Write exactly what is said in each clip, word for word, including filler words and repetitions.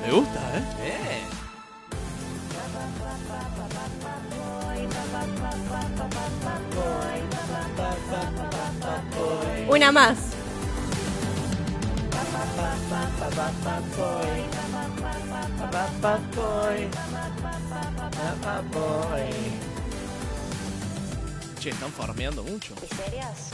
Me gusta, ¿eh? Eh. Una más. Che, están farmeando mucho. Miserias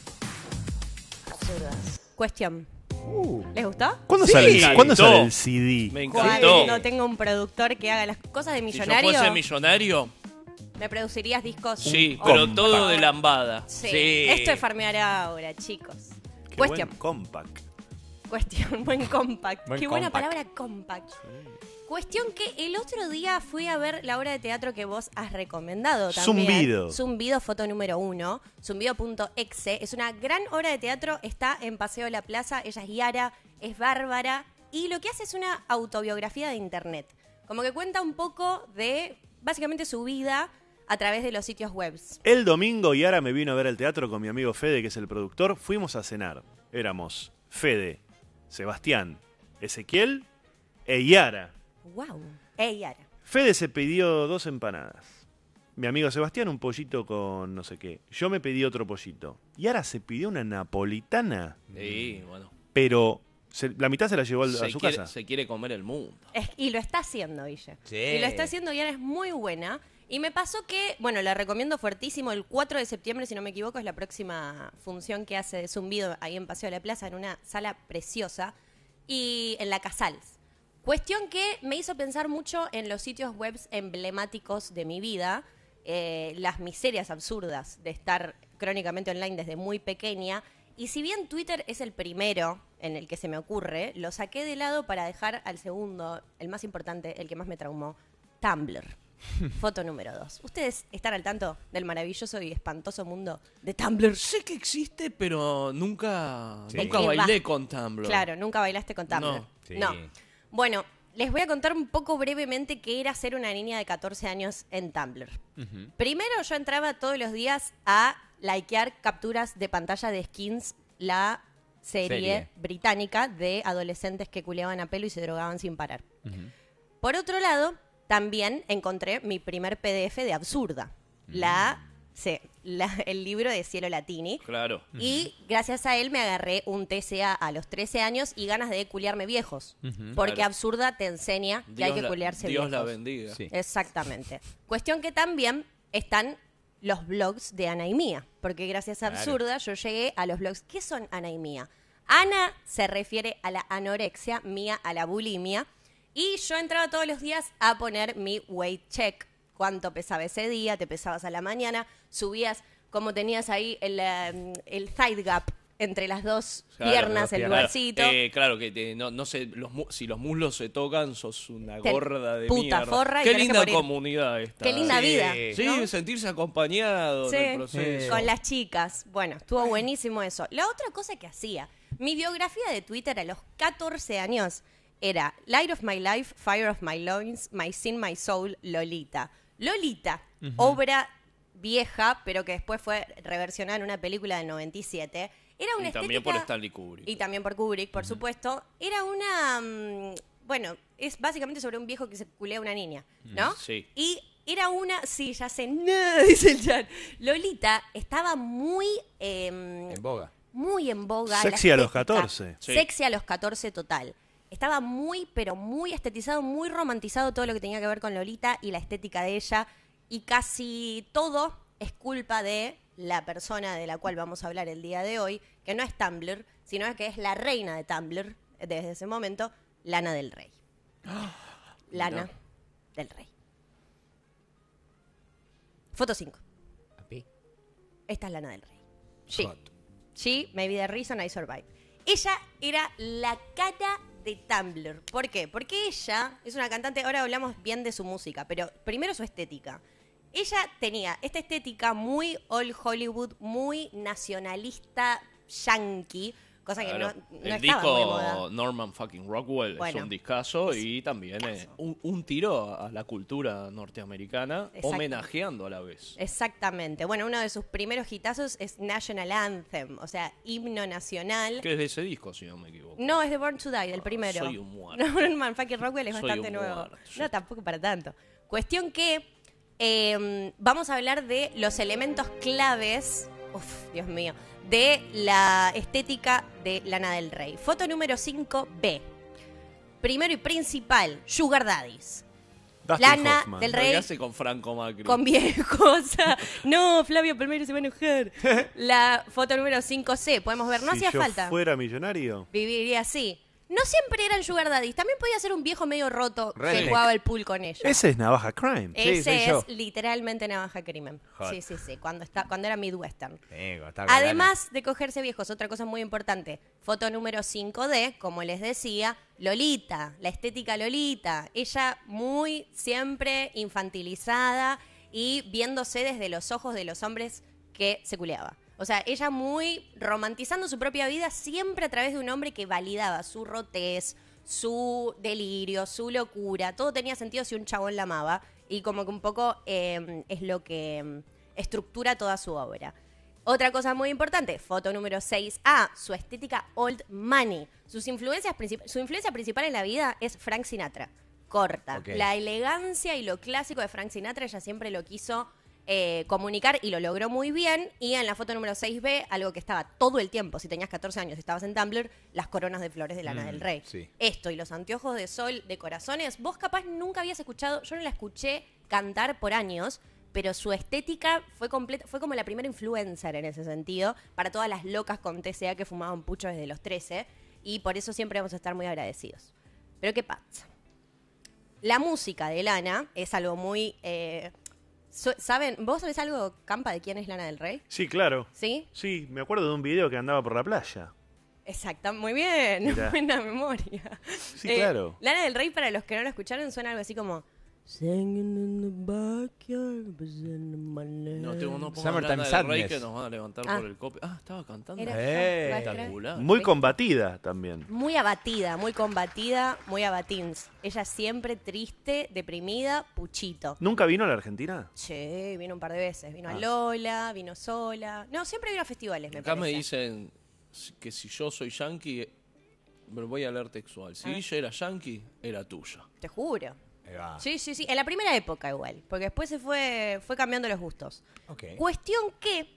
absurdas. Cuestión. Uh. ¿Les gustó? ¿Cuándo, Sí, sale, me el- ¿cuándo encantó. sale el C D? Me encantó. Cuando tengo un productor que haga las cosas de Si yo millonario, fuese millonario, me producirías discos. sí, compa. pero todo de lambada. Sí. Sí. Esto es farmear ahora, chicos. Qué Cuestión. buen compact. Cuestión, buen compact. Buen Qué buena compact. palabra, compact. Cuestión que el otro día fui a ver la obra de teatro que vos has recomendado también. Zumbido. Zumbido, foto número uno. Zumbido punto exe. Es una gran obra de teatro. Está en Paseo de la Plaza. Ella es Yara, es bárbara. Y lo que hace es una autobiografía de internet. Como que cuenta un poco de, básicamente, su vida a través de los sitios webs. El domingo Yara me vino a ver el teatro con mi amigo Fede, que es el productor. Fuimos a cenar. Éramos Fede, Sebastián, Ezequiel e Yara. ¡Wow! ¡Ey, Yara! Fede se pidió dos empanadas. Mi amigo Sebastián un pollito con no sé qué. Yo me pedí otro pollito. Yara se pidió una napolitana, Sí, bueno. pero se- la mitad se la llevó al- Se a su quiere, casa. se quiere comer el mundo. Es- y lo está haciendo, Guille. Sí. Y lo está haciendo y ahora es muy buena. Y me pasó que, bueno, la recomiendo fuertísimo. El cuatro de septiembre, si no me equivoco, es la próxima función que hace de Zumbido ahí en Paseo de la Plaza, en una sala preciosa. Y en la Casals. Cuestión que me hizo pensar mucho en los sitios web emblemáticos de mi vida. eh, las miserias absurdas de estar crónicamente online desde muy pequeña. Y si bien Twitter es el primero en el que se me ocurre, lo saqué de lado para dejar al segundo, el más importante, el que más me traumó, Tumblr. Foto número dos. ¿Ustedes están al tanto del maravilloso y espantoso mundo de Tumblr? Sé que existe, pero nunca, Sí. nunca ¿De qué bailé va? con Tumblr. Claro, nunca bailaste con Tumblr. No. Sí. No. Bueno, les voy a contar un poco brevemente qué era ser una niña de catorce años en Tumblr. Primero, yo entraba todos los días a likear capturas de pantalla de Skins, la serie, Serie. británica de adolescentes que culeaban a pelo y se drogaban sin parar. Por otro lado, también encontré mi primer P D F de Absurda, la, sí, la- el libro de Cielo Latini. Claro. Y gracias a él me agarré un T C A a los trece años y ganas de culiarme viejos. Porque Claro. Absurda te enseña que hay Dios que la- culiarse Dios viejos. la bendiga. Sí. Exactamente. Cuestión que también están los blogs de Ana y Mía. Porque gracias a Claro. Absurda yo llegué a los blogs. ¿Qué son Ana y Mía? Ana se refiere a la anorexia, Mía a la bulimia. Y yo entraba todos los días a poner mi weight check. Cuánto pesaba ese día, te pesabas a la mañana, subías como tenías ahí el, eh, el thigh gap entre las dos Claro, piernas, las el piernas. lugarcito. Eh, claro, que te- no, no sé, los, mu- si los muslos se tocan, sos una Te- gorda de puta mierda. forra y Qué tenés que linda morir. comunidad esta. Qué linda Sí. vida. Sí, ¿no? sentirse acompañado Sí, en el proceso. con las chicas. Bueno, estuvo buenísimo eso. La otra cosa que hacía, mi biografía de Twitter a los catorce años era Light of My Life, Fire of My Loins, My Sin, My Soul, Lolita. Lolita, obra vieja, pero que después fue reversionada en una película del noventa y siete. Era una Y también estética- por Stanley Kubrick. Y también por Kubrick, por supuesto. Era una... mm, bueno, es básicamente sobre un viejo que se culea a una niña, ¿no? sí. Y era una... Sí, ya sé, no, dice el chat. Lolita estaba muy... em, En boga. muy en boga. Sexy la a los estética. catorce. Sí. Sexy a los catorce total. Estaba muy, pero muy estetizado, muy romantizado todo lo que tenía que ver con Lolita y la estética de ella. Y casi todo es culpa de la persona de la cual vamos a hablar el día de hoy, que no es Tumblr, sino que es la reina de Tumblr desde ese momento, Lana del Rey. Lana Mirá. del Rey. Foto cinco. Papi. Esta es Lana del Rey. Sí. Hot. She, Maybe the Reason I Survived. Ella era la cara de Tumblr. ¿Por qué? Porque ella es una cantante, ahora hablamos bien de su música, pero primero su estética. Ella tenía esta estética muy old Hollywood, muy nacionalista, yankee, cosa que Claro. no, no El estaba muy de disco moda. Norman fucking Rockwell Bueno, es un discazo es y también discazo. eh, un, un tiro a la cultura norteamericana, Exacto. homenajeando a la vez. Exactamente. Bueno, uno de sus primeros hitazos es National Anthem, o sea, himno nacional. Que es de ese disco, si no me equivoco. No, es de Born to Die, del primero. soy un muerto. Norman fucking Rockwell es Soy bastante un nuevo. muerto, sí. No, tampoco para tanto. Cuestión que eh, vamos a hablar de los elementos claves, uf, Dios mío, de la estética de Lana del Rey. Foto número cinco B. Primero y principal, Sugar Daddies. Dustin Lana Hoffman. del Pero Rey ¿qué hace con Franco Macri? con viejos. No, Flavio Palmeiro se va a enojar. La foto número cinco C, podemos ver, no si hacía yo falta. fuera millonario, Viviría así. No siempre eran sugar daddies, también podía ser un viejo medio roto que Redneck. jugaba el pool con ella. ese es Navaja Crime. Sí, Ese soy es yo. literalmente Navaja Crimen. Hot. Sí, sí, sí, cuando, está, cuando era Midwestern. Sí, cuando estaba con Además de cogerse viejos, otra cosa muy importante, foto número cinco D, como les decía, Lolita, la estética Lolita. Ella muy siempre infantilizada y viéndose desde los ojos de los hombres que se culeaba. O sea, ella muy romantizando su propia vida siempre a través de un hombre que validaba su rotez, su delirio, su locura. Todo tenía sentido si un chabón la amaba. Y como que un poco eh, es lo que eh, estructura toda su obra. Otra cosa muy importante, foto número seis A, su estética old money. Sus influencias princip- su influencia principal en la vida es Frank Sinatra. Corta. Ok. La elegancia y lo clásico de Frank Sinatra, ella siempre lo quiso eh, comunicar y lo logró muy bien. Y en la foto número seis B, algo que estaba todo el tiempo, si tenías catorce años y estabas en Tumblr, las coronas de flores de Lana Mm, del Rey. sí. Esto y los anteojos de sol de corazones, vos capaz nunca habías escuchado, yo no la escuché cantar por años, pero su estética fue completa, fue como la primera influencer en ese sentido, para todas las locas con T C A que fumaban pucho desde los trece, y por eso siempre vamos a estar muy agradecidos. Pero ¿qué pasa? La música de Lana es algo muy... eh, so- ¿Saben? ¿Vos sabés algo, Campa, de quién es Lana del Rey? Sí, claro. ¿Sí? Sí, me acuerdo de un video que andaba por la playa. Exacto, muy bien, Mirá. buena memoria. Sí, claro. Lana del Rey, para los que no lo escucharon, suena algo así como... Singing in the backyard, presenting my No, love. tengo no pongan Summertime Lana del Rey Sadness. que nos van a levantar Ah. por el copy. Ah, estaba cantando. Era Eh. yo, Espectacular. Muy ¿Viste? combatida también. Muy abatida, muy combatida, muy abatins. Ella siempre triste, deprimida, puchito. ¿Nunca vino a la Argentina? Sí, vino un par de veces. Vino a Ah. Lola, vino sola. No, siempre vino a festivales, me Acá me parece. dicen que si yo soy yankee, me voy a leer textual. Si Ah. ella era yankee, era tuya. Te juro. Ahí va. Sí, sí, sí. En la primera época igual, porque después se fue, fue cambiando los gustos. Ok. Cuestión que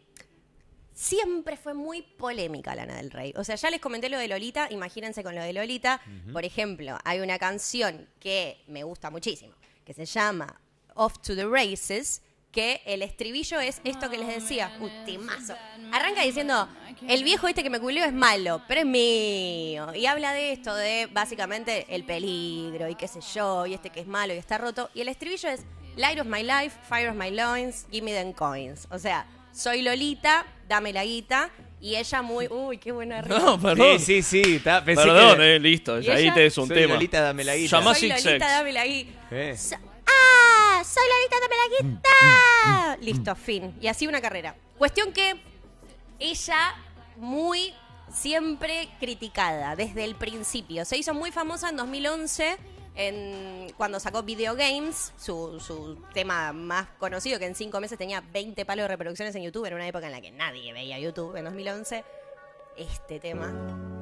siempre fue muy polémica Lana del Rey. O sea, ya les comenté lo de Lolita, imagínense con lo de Lolita. Por ejemplo, hay una canción que me gusta muchísimo, que se llama Off to the Races, que el estribillo es esto que les decía, un temazo. Arranca diciendo, el viejo este que me culió es malo, pero es mío. Y habla de esto, de básicamente el peligro y qué sé yo, y este que es malo y está roto. Y el estribillo es, Light of my life, fire of my loins, give me them coins. O sea, soy Lolita, dame la guita. Y ella muy, uy, qué buena rima. No, perdón. Sí, sí, sí. ta- pensé Perdón, que... eh, listo. Y Ahí ella- te es un Soy tema. Lolita, dame la guita. Llamá Soy Six Lolita, Sex. dame la guita. Eh. So- ¡Ah! ¡Soy Lolita, dame la guita! Listo, fin. Y así una carrera. Cuestión que ella muy siempre criticada desde el principio. Se hizo muy famosa en dos mil once en, cuando sacó Video Games, su, su tema más conocido, que en cinco meses tenía veinte palos de reproducciones en YouTube, en una época en la que nadie veía YouTube, en dos mil once. Este tema,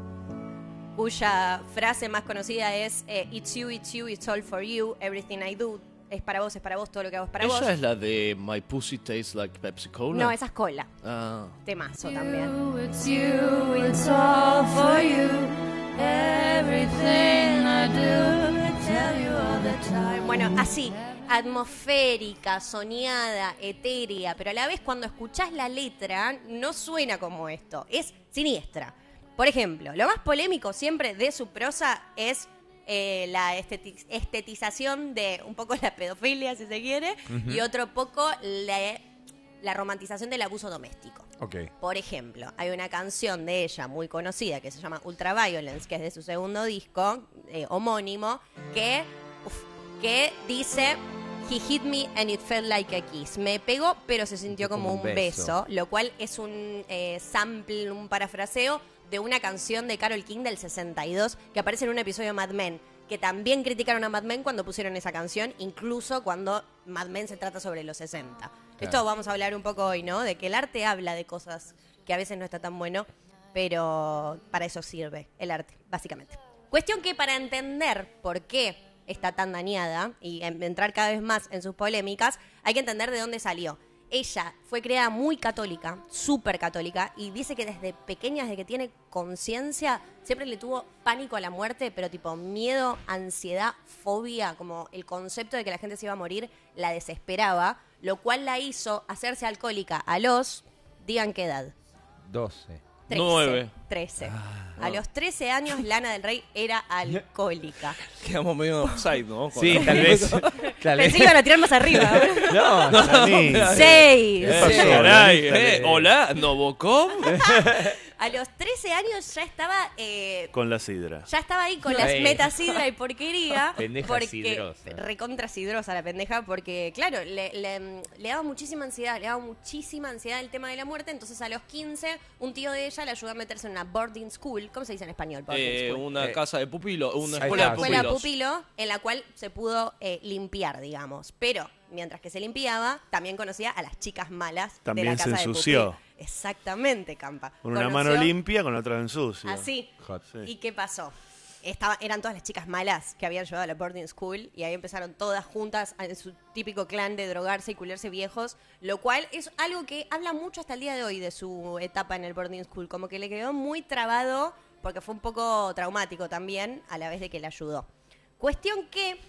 cuya frase más conocida es eh, It's you, it's you, it's all for you, everything I do. Es para vos, es para vos, todo lo que hago es para Ella vos. es la de My Pussy Tastes Like Pepsi Cola. No, esa es cola. Ah. Temazo también. It's you, it's all for you. Everything I do, I tell you all the time. Bueno, así, atmosférica, soñada, etérea, pero a la vez cuando escuchás la letra no suena como esto, es siniestra. Por ejemplo, lo más polémico siempre de su prosa es eh, la esteti- estetización de un poco la pedofilia, si se quiere, y otro poco la, la romantización del abuso doméstico. Ok. Por ejemplo, hay una canción de ella muy conocida que se llama Ultraviolence, que es de su segundo disco, eh, homónimo, que, uf, que dice He hit me and it felt like a kiss. Me pegó, pero se sintió como, Como un un beso. beso. lo cual es un eh, sample, un parafraseo de una canción de Karol King del sesenta y dos que aparece en un episodio de Mad Men, que también criticaron a Mad Men cuando pusieron esa canción, incluso cuando Mad Men se trata sobre los sesenta. Esto vamos a hablar un poco hoy, ¿no? De que el arte habla de cosas que a veces no está tan bueno, pero para eso sirve el arte, básicamente. Cuestión que para entender por qué está tan dañada y entrar cada vez más en sus polémicas, hay que entender de dónde salió. Ella fue creada muy católica, súper católica, y dice que desde pequeña, desde que tiene conciencia, siempre le tuvo pánico a la muerte, pero tipo miedo, ansiedad, fobia, como el concepto de que la gente se iba a morir, la desesperaba, lo cual la hizo hacerse alcohólica a los, digan qué edad. doce. trece. Nueve. trece. A los trece años, Lana del Rey era alcohólica. Quedamos medio offside, ¿no? Con Sí, la- tal vez. Tal vez. Pensé que iban a tirar más arriba. No, Saní. Seis. ¿Qué pasó? Caray, ¿Viste? ¿eh? Hola, Novocop. A los trece años ya estaba... eh, Con la sidra. Ya estaba ahí con las Ey. metasidra y porquería. Pendeja porque, sidrosa. Recontra sidrosa la pendeja, porque, claro, le, le- le daba muchísima ansiedad, le daba muchísima ansiedad el tema de la muerte. Entonces, a los quince, un tío de ella le ayudó a meterse en una boarding school. ¿Cómo se dice en español? Boarding Eh, school. una Eh, casa de pupilo, una ahí escuela está, de Escuela pupilos. pupilo, en la cual se pudo eh, limpiar, digamos. Pero, mientras que se limpiaba, también conocía a las chicas malas También de la se casa ensució. de pupilo. Exactamente, Campa. Con una Conoció- mano limpia, con la otra en sucia. Así. Hot. Sí. ¿Y qué pasó? Estaba, eran todas las chicas malas que habían llevado a la boarding school y ahí empezaron todas juntas en su típico clan de drogarse y culiarse viejos, lo cual es algo que habla mucho hasta el día de hoy de su etapa en el boarding school, como que le quedó muy trabado porque fue un poco traumático también a la vez de que le ayudó. Cuestión que...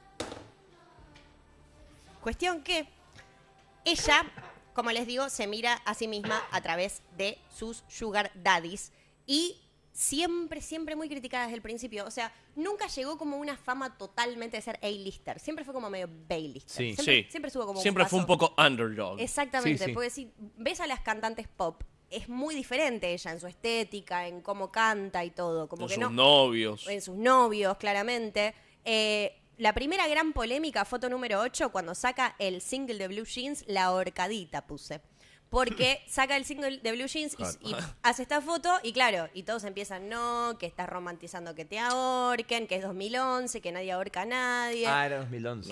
Cuestión que ella, como les digo, se mira a sí misma a través de sus sugar daddies y siempre, siempre muy criticada desde el principio. O sea, nunca llegó como una fama totalmente de ser A-lister. Siempre fue como medio B-lister. Sí. Siempre, Sí. siempre estuvo como Siempre un fue un paso. poco underdog. Exactamente, Sí, sí. porque si ves a las cantantes pop, es muy diferente ella en su estética, en cómo canta y todo. Como Con que sus no, novios. en sus novios, claramente. Eh, la primera gran polémica, foto número ocho, cuando saca el single de Blue Jeans, La Ahorcadita puse. Porque saca el single de Blue Jeans y, y hace esta foto y claro, y todos empiezan, no, que estás romantizando que te ahorquen, que es dos mil once, que nadie ahorca a nadie. Ah, era dos mil once. No,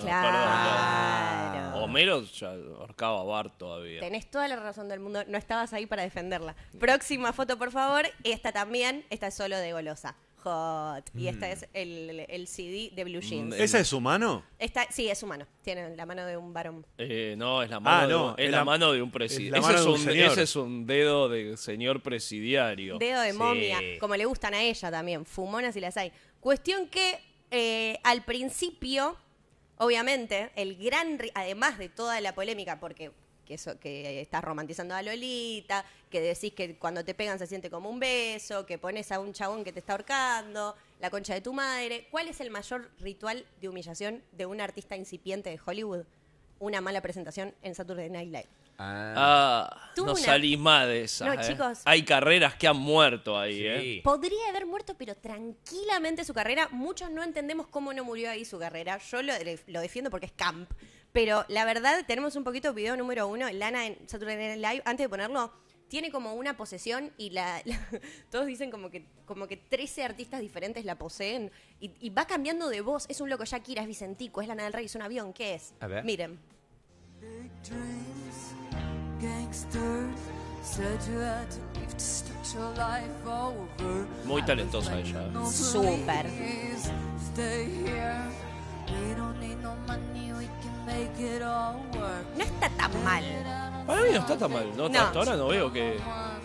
Claro. perdón. Homero ya ahorcaba a Bart todavía. Tenés toda la razón del mundo, no estabas ahí para defenderla. Próxima foto, por favor. Esta también, esta es solo de Golosa. Hot. Y esta es el, el C D de Blue Jeans. Mm, ¿Esa es su mano? Esta, sí, es su mano. Tiene la mano de un varón. Eh, no, es la mano, Ah, de, no, un- es es la la- mano de un es presidente. la Ese, mano es de un un- señor. ese es un dedo de señor presidiario. Dedo de Sí. momia, como le gustan a ella también. Fumonas y las hay. Cuestión que eh, al principio, obviamente, el gran, ri- además de toda la polémica, porque que, eso, que estás romantizando a Lolita, que decís que cuando te pegan se siente como un beso, que pones a un chabón que te está ahorcando, la concha de tu madre. ¿Cuál es el mayor ritual de humillación de un artista incipiente de Hollywood? Una mala presentación en Saturday Night Live. Ah, Ah, Tuvo no una- salí más de esa. No, eh. chicos. Hay carreras que han muerto ahí, sí. ¿eh? Podría haber muerto, pero tranquilamente su carrera. Muchos no entendemos cómo no murió ahí su carrera. Yo lo, lo defiendo porque es camp. Pero la verdad, tenemos un poquito video número uno. Lana en Saturday Night Live, antes de ponerlo, tiene como una posesión y la, la- todos dicen como que como que trece artistas diferentes la poseen y, y va cambiando de voz. Es un loco. Shakira, es Vicentico, es Lana del Rey, es un avión. ¿Qué es? A ver. Miren. Big dreams, gangster, said you had to leave to start your life over. Muy talentosa ella. ¿eh? No, Súper. please, stay here. We don't need no money, we can make it all work. No está tan mal. Para mí no está tan mal. ¿no? No. Hasta ahora no veo que...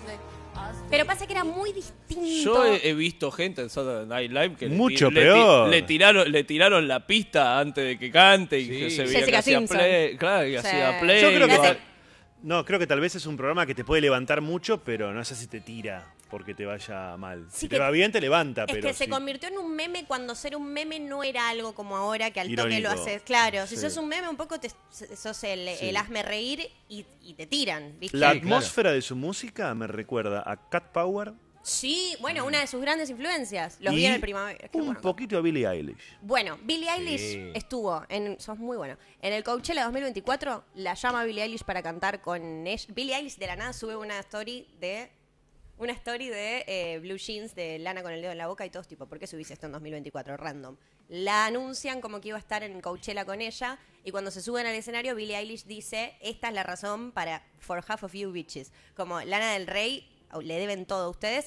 Pero pasa que era muy distinto. Yo he, he visto gente en Saturday Night Live que le Mucho ti- le ti- peor. Le, tiraron, le tiraron la pista antes de que cante y Sí. que se veía Jessica que hacía Simpson. play. Claro, que Sí. hacía play. Yo creo que... No sé. tal- No, creo que tal vez es un programa que te puede levantar mucho, pero no sé si te tira porque te vaya mal. Sí si que- te va bien, te levanta, Es pero que se sí. convirtió en un meme cuando ser un meme no era algo como ahora, que al toque Irónico. lo haces. Claro, si Sí. sos un meme, un poco te, sos el, Sí. el hazme reír y, y te tiran, ¿viste? La Sí, claro. atmósfera de su música me recuerda a Cat Power Sí, bueno, una de sus grandes influencias. Los y vi en el primavera. Qué un bueno. poquito a Billie Eilish. Bueno, Billie Eilish Sí. estuvo, en, sos muy bueno, en el Coachella dos mil veinticuatro, la llama Billie Eilish para cantar con ella. Billie Eilish de la nada sube una story de una story de eh, Blue Jeans de Lana con el dedo en la boca y todos tipo, ¿por qué subís esto en dos mil veinticuatro? Random. La anuncian como que iba a estar en Coachella con ella y cuando se suben al escenario Billie Eilish dice, esta es la razón para For Half of You Bitches. Como Lana del Rey, le deben todo a ustedes.